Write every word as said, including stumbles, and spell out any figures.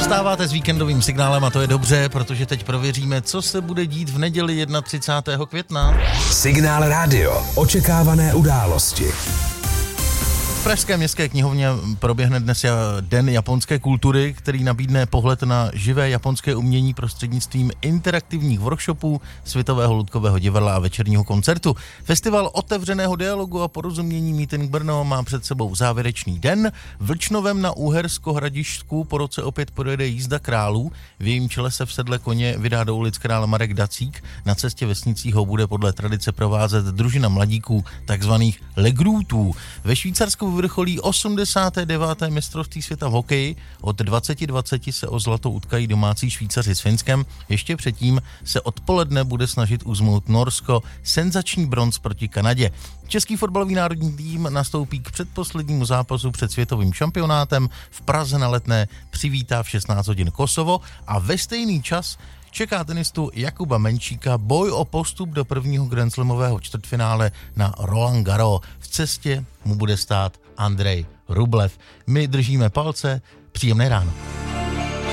Vstáváte s víkendovým signálem a to je dobře, protože teď prověříme, co se bude dít v neděli třicátého prvního května. Signál Radio. Očekávané události. V Pražské městské knihovně proběhne dnes Den japonské kultury, který nabídne pohled na živé japonské umění prostřednictvím interaktivních workshopů, Světového ludkového divadla a večerního koncertu. Festival otevřeného dialogu a porozumění Meeting Brno má před sebou závěrečný den. V Vlčnovem na Uhersko-Hradišťsku po roce opět projede jízda králů. V jejím čele se v sedle koně vydá do ulic král Marek Dacík. Na cestě vesnicí ho bude podle tradice provázet družina mladíků, takzvaných legrůtů. Ve Švýcarsku vrcholí osmdesáté deváté mistrovství světa v hokeji. Od dvacet dvacet se o zlato utkají domácí Švýcaři s Finskem. Ještě předtím se odpoledne bude snažit uzmout Norsko senzační bronz proti Kanadě. Český fotbalový národní tým nastoupí k předposlednímu zápasu před světovým šampionátem. V Praze na Letné přivítá v šestnáct hodin Kosovo a ve stejný čas čeká tenistu Jakuba Menčíka boj o postup do prvního grandslamového čtvrtfinále na Roland Garros. V cestě mu bude stát Andrej Rublev. My držíme palce, příjemné ráno.